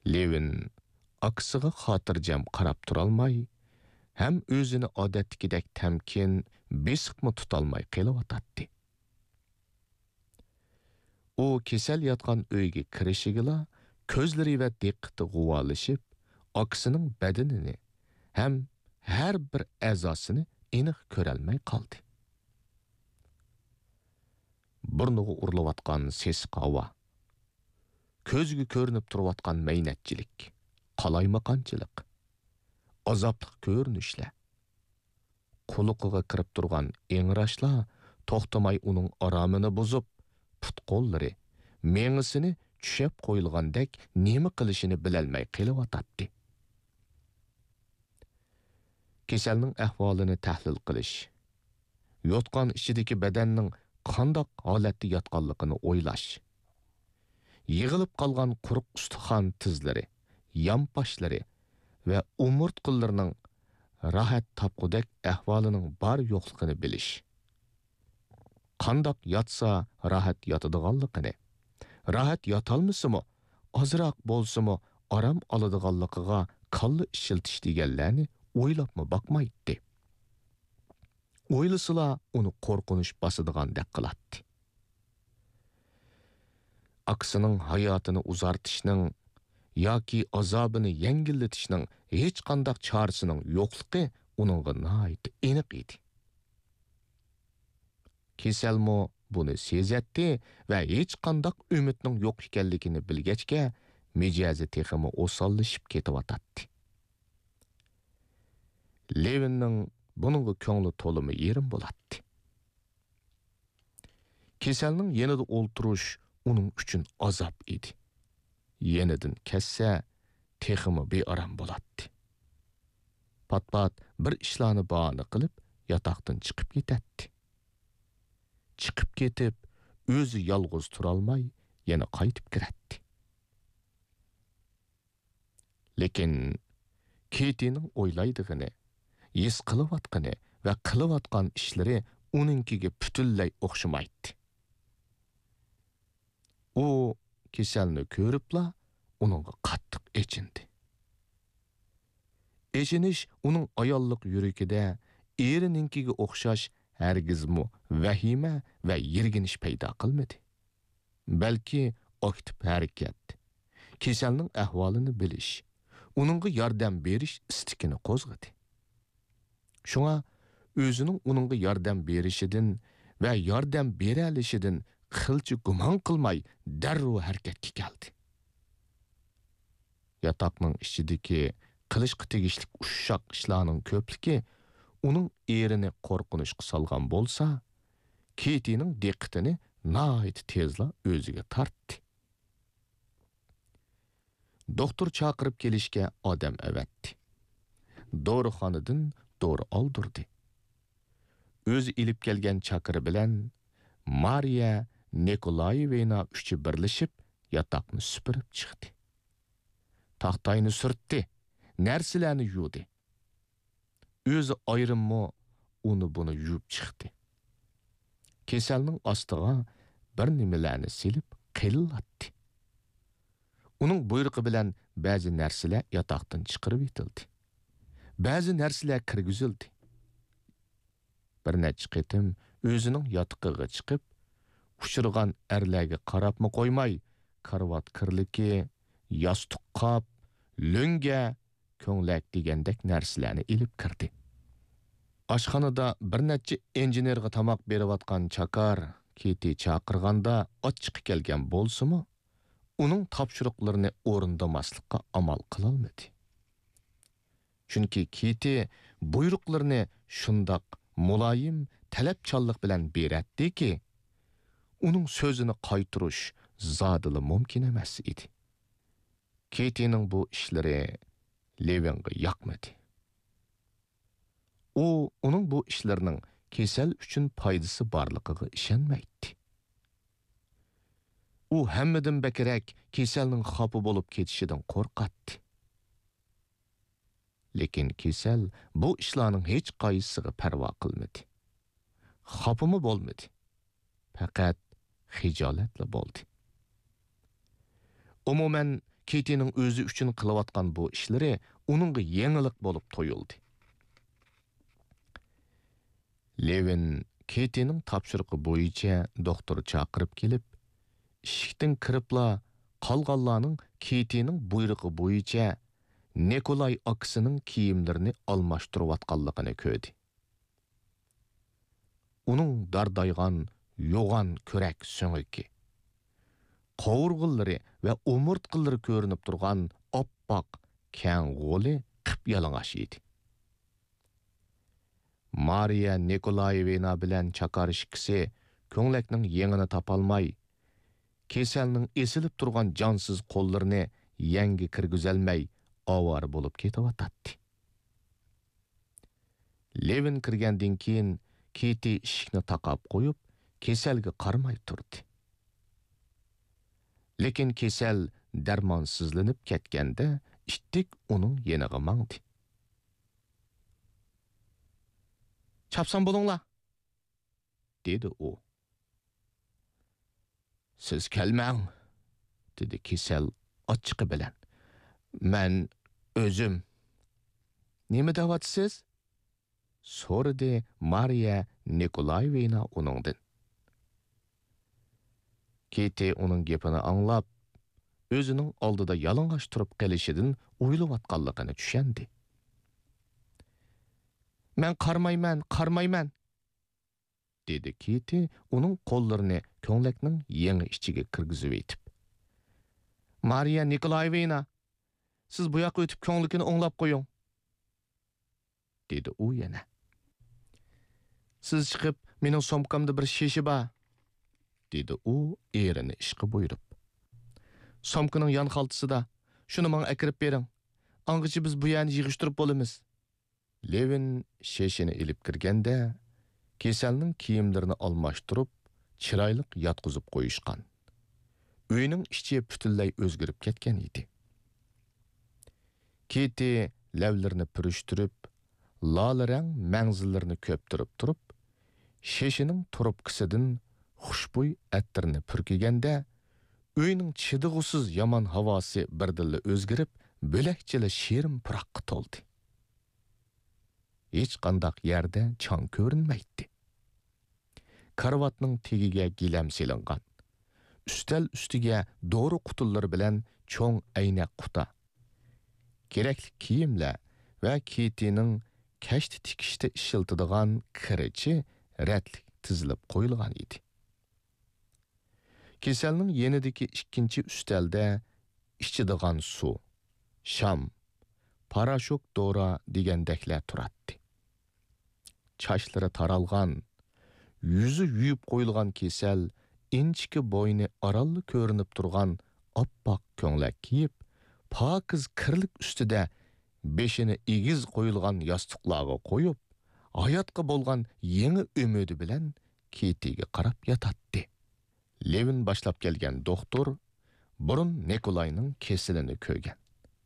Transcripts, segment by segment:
Levin aksıga xotirjam qarab turalmay, hem özünü odatdagidek temkin, besiqmi tutalmay qelyapatdi. O kesel yatgan uyga kirishigila ko'zlari va diqqati g'uvolishib, aksining badanini hem her bir a'zosini aniq ko'rolmay qoldi. Burniga urilayotgan sesiq havo, ko'zga ko'rinib turayotgan maynatchilik, qalaymaqanchilik, azobli ko'rinishlar, quluqiga kirib turgan engrashlar to'xtamay uning oromini buzib, put-qo'llari, mengisini tushab qo'yilgandek nima qilishini bilolmay qelyapti. Keselning ahvolini tahlil qilish, yotgan ichidagi badanning qandoq holatda yotganligini o'ylash, yig'ilib qolgan quruq ustixon tizlari, yampashlari va umurtqillarning rahat topqudek ahvolining bor yo'qligini bilish, qandoq yotsa rahat yotadiganligini, rahat yotolmasimi, ozroq bo'lsimi orom oladiganligiga kalla ishiltish deganlarni o'ylabmi boqmaydi. O'ylasila uni qo'rqinish bosadigandek qiladi. Aksining hayotini uzartishning yoki azobini yengillatishning hech qanday chorasining yo'qligi uningga nihoyat aniq edi. Keselmo buni sezatdi va hech qanday umidning yo'q ekanligini bilgachga mijozi texmi o'sollashib ketyapti. Levinning buningga ko'ngli to'limi yerim bo'ladi. Keselning yanada o'ltirish uning uchun azob edi. Yenidan kessa texmi bearam bo'ladi. Pat-pat bir ishlarni bahona qilib yotoqdan chiqib ketadi. Chiqib ketib, o'zi yolg'iz turolmay, yana qaytib kiradi. Lekin Ketining o'ylaydigini, his qilayotgani va qilayotgan ishlari uningkiga butunlay o'xshamaydi. U keselni ko'ribla uningga qattiq echindi. Echinish uning ayollik yuragida erininkiga o'xshash hargizmi vahima va yirginish paydo qilmadi. Balki aktiv harakat, keselning ahvolini bilish, uningga yordam berish istikini qo'zg'adi. Shunga o'zining uningga yordam berishidan va yordam bera olishidan qilchi gumon qilmay darrov harakatga keldi. Yotoqning ichidagi qilishga tegishli ushshaq ishlarning ko'pligi uning erini qo'rqinishga solgan bo'lsa, Ketining diqqatini nihoyat tezla o'ziga tortdi. Doktor chaqirib kelishga odam avatdi. Dorixonadan dori oldirdi. O'zi ilib kelgan chaqiri bilan Mariya Nikolayevna uchi birlashib yotoqni supurib chiqdi. Taxtayni surtdi, narsalarni yuvdi. O'zi ayrimmo uni buni yuvib chiqdi. Keselning ostiga bir nimalarni silib qillatdi. Uning buyrug'i bilan ba'zi narsalar yotoqdan chiqarib etildi. Ba'zi narsalar kirgizildi. Bir necha qitim o'zining yotiqiga chiqib, ushirgan erlarga qarabmi qo'ymay, karvat kirliki, yostiq qop, lo'nga, ko'nglak degandek narsalarni ilib kirdi. Oshxonada bir necha injenerga tamoq berayotgan chakar Keti chaqirganda ochiq kelgan bo'lsa-mu, uning topshiriqlarini o'rindamaslikka amal qilolmadi. Chunki Keti buyruqlarini shundoq muloyim, talabchanlik bilan beradiki, uning so'zini qaytirish zodila mumkin emas edi. Ketining bu ishlari Levinga yoqmadi. U uning bu ishlarining kesal uchun foydasi borligiga ishonmaydi. U hammadan bakrak kesalning xafa bo'lib ketishidan qo'rqadi. Lekin kesal bu ishlarning hech qaysisiga parvo qilmadi. Xafami bo'lmadi. Faqat hijolatli bo'ldi. Umuman Ketining o'zi uchun qilayotgan bu ishlari uningga yangilik bo'lib to'yildi. Levin Ketining topshiriqi bo'yicha doktor chaqirib kelib, eshikdan kiribla qolganlarning Ketining buyrug'i bo'yicha Nikolay akasining kiyimlarini almashtirayotganligini ko'rdi. Uning dardaygan, yo'g'on ko'rak so'ngiki, qovurg'illari va umurtqillari ko'rinib turgan oppoq kang qo'li qip yalang'och edi. Mariya Nikolayevna bilan chakarishkisi ko'nglakning yengini topolmay, kesalning esilib turgan jonsiz qo'llarini yangi kirgizolmay avara bo'lib ketayotdi. Levin kirgandan keyin Keti eshikni taqab qo'yib, kesalga qaramay turdi. Lekin kesal darmonsizlanib ketganda, ittik uning yeniga mangdi. "Chapsan bo'linglar", dedi u. "Siz kelmang", dedi kesal ochiqi bilan. "Men o'zim." "Nima deyapsiz?" so'radi Mariya Nikolayevna uningdan. Keti uning gapini anglab, o'zining oldida yalang'och turib qolishidan o'ylayotganligini tushundi. "Men qarmayman", dedi Keti uning qo'llarini ko'nglakning yangi ichiga kirgizib etib. "Mariya Nikolayevna, siz bu yoqqa o'tib ko'nglikini o'nglab qo'ying", dedi u yana. "Siz chiqib, mening somkamda bir shisha bor", dedi u erini ishqa buyurib. "Somkaning yon xaltasida, shuni menga akirib bering. Angacha biz bu yerni yig'ishtirib bo'lamiz." Levin shishini ilib kirganda, kesalning kiyimlarini almashtirib, chiroyli yotqizib qo'yishgan. Uyning ichi butunlay o'zgarib ketgan edi. Keti lavlarini purishtirib, lolarang mangzillarini ko'ptirib turib, shishining turubkisidan xushbo'y attirni purkiganda, uyning chidig'usiz yomon havosi birdilla o'zgarib, bo'lakchili shirin puroqqa to'ldi. Hech qandaq yerda chang ko'rinmaydi. Karvatning tegiga gilam selingan. Ustal ustiga dori qutullari bilan cho'ng aynak quta, kerakli kiyimlar va Ketining kashti tikishda ishiltadigan kirichi ratlik tizilib qo'yilgan edi. Kesalning yenidagi ikkinchi ustalda ichadigan suv, sham, parashok dora degandaklar turadi. Chashlari taralgan, yuzi yuyib qo'yilgan kesal inchki bo'yni aralli ko'rinib turgan oppoq ko'nglak kiyib, pokiz kirlik ustida beshini egiz qo'yilgan yostiqlarga qo'yib, hayotga bo'lgan yangi umidi bilan Ketiga qarab yotadi. Levin boshlab kelgan doktor burun Nikolayning kesilini ko'rgan.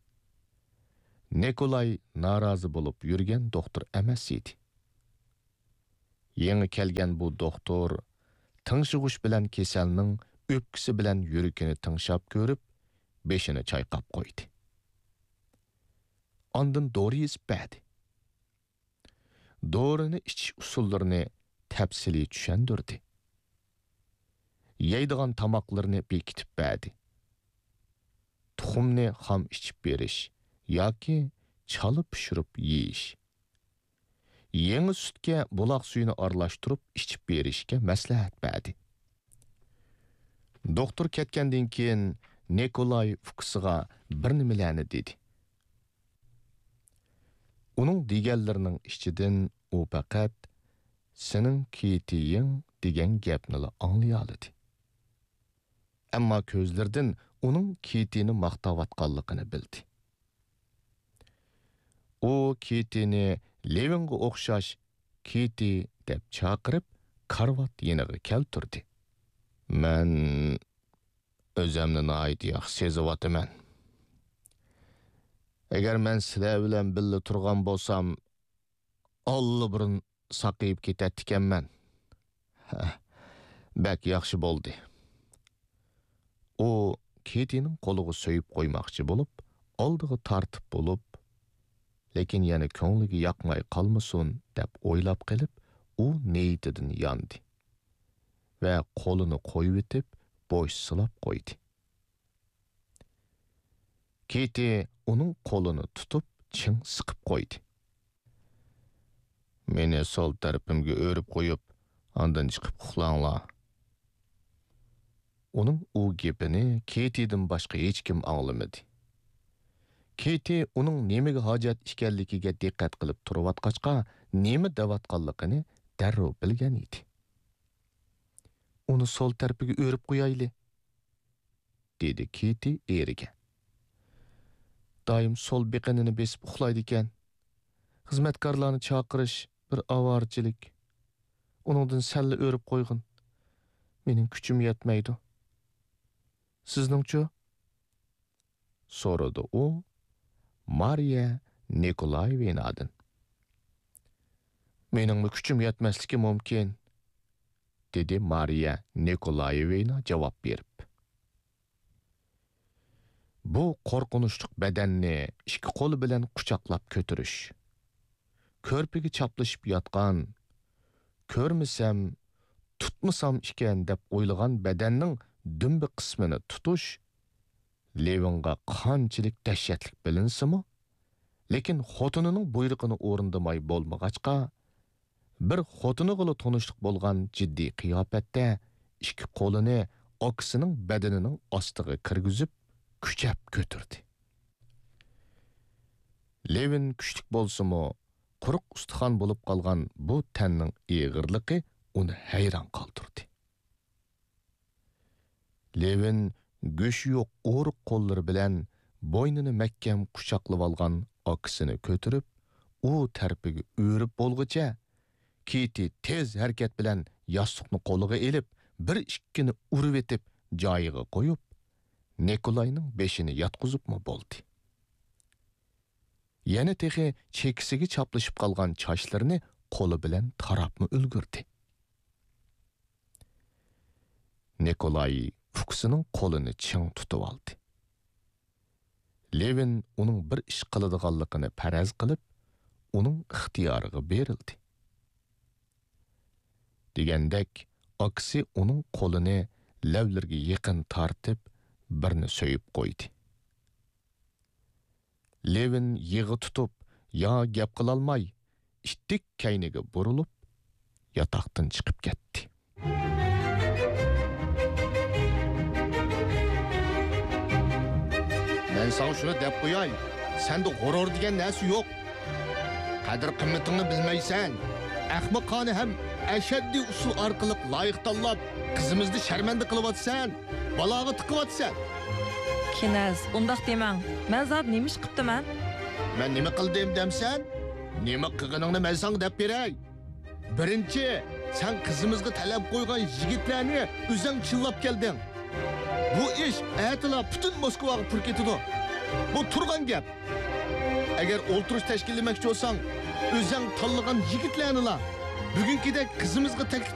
Nikolay norozi bo'lib yurgan doktor emas edi. Yangi kelgan bu doktor tingshig'ish bilan kesalning o'pkisi bilan yuragini tingshab ko'rib, beshini chayqab qo'ydi. Ondan dori isbadi. Dorini ichish usullarini tafsili tushundirdi. Yeydigan tamoqlarni bekitib berdi. Tuxumni ham ichib berish yoki chalib pishirib yeyish. Yangi sutga buloq suyini aralashtirib ichib berishga maslahat berdi. Doktor ketgandan keyin Nikolay fuqsiga bir nimalarni dedi. Uning deganlarining ichidan u faqat "Sening Ketiying" degan gapni anglay oldi. Ammo ko'zlardan uning Ketini maqtayotganligini bildi. U Ketini Levinga o'xshash Keti deb chaqirib, karvat yeniga keltirdi. "Men o'zimni nihoyat yaxshi sezyapman. Agar men sizlar bilan birga turgan bo'lsam, allabirun saqayib ketadi ekanman. Bak yaxshi bo'ldi." U Ketining qo'liga so'yib qo'ymoqchi bo'lib, oldiga tartib bo'lib, lekin yana ko'ngliga yoqmay qolmasin deb o'ylab qilib, u niyatidan yondi va qo'lini qo'yib etib, bo'sh silab qo'ydi. Keti uning qo'lini tutib, ching siqib qo'ydi. Meni sol tarafimga o'rib qo'yib, ondan chiqib uxlanglar. Uning u gapini Ketidan boshqa hech kim anglamadi. Keti uning nimaga hojat ekanligiga diqqat qilib turayotgachqa, nima deyotganligini darrov bilgan edi. Uni sol tarafiga o'rib qo'yayli, dedi Keti eriga. Doim sol beqinini besib uxlaydi ekan. Xizmatkorlarni chaqirish bir avorchilik. Uningdan salla o'rib qo'ygin. Mening kuchim yetmaydi. Sizningchi? So'radi u Mariya Nikolayevnadan. Mening kuchim yetmasligi mumkin, dedi Mariya Nikolayevna javob berib. Bu qo'rqinchli badanni ikki qo'li bilan quchoqlab ko'tirish, ko'rpiga chaplashib yotgan, ko'rmasam, tutmasam ekan deb o'ylagan badanning dumbi qismini tutish Levinga qanchalik dahshatli bilinsimi, lekin xotinining buyrug'ini o'rindamay bo'lmag'achqa, bir xotiniga tanishlik bo'lgan jiddiy qiyofatda ikki qo'lini okisining badanining ostiga kirgizib, kuchab ko'tirdi. Levin kuchlik bo'lsa-mu, quruq ustixon bo'lib qolgan bu tanning eg'irligi uni hayron qoldirdi. Levin go'sh yo'q o'riq qo'llari bilan bo'ynini mahkam quchoqlab olgan okisini ko'tirib, u tarafiga o'rib bo'lguncha, Keti tez harakat bilan yostiqni qo'liga elib, bir ikkini urib etib joyiga qo'yib, Nikolayning beshini yotqizibmi bo'ldi. Yana texi chekisiga chaplashib qolgan chochlarini qo'li bilan tarabmi ulgurdi. Nikolay Fuksining qo'lini ching tutib oldi. Levin uning bir ish qiladiganligini faraz qilib, uning ixtiyoriga berildi. Degandek, aksi uning qo'lini lavlarga yaqin tortib, birini so'yib qo'ydi. Levin yig'i tutib, yo gap qilolmay, ittik kayniga burilib, yotoqdan chiqib ketdi. Men sana shuni deb qo'yay, senda g'urur degan narsa yo'q. Qadr qimmatingni bilmaysan. Ahmoqona ham ashaddiy usul orqali loyiq tanlab, qizimizni sharmanda qilyapsan, baloga tiqyapsan. Kinaz, undaq demang. Men zot nima ish qilibdiman? Men nima qildim demsan? Nima qilganingni men senga deb beray. Birinchi, sen qizimizga talab qo'ygan yigitlarni o'zing chillab kelding. Bu ish aytila butun Moskvaga pur ketdi. Bu turgan gap. Agar o'ltirish tashkillamoqchi bo'lsang, o'zing tanlagan yigitlarni la. Bugünkidek qizimizga taklif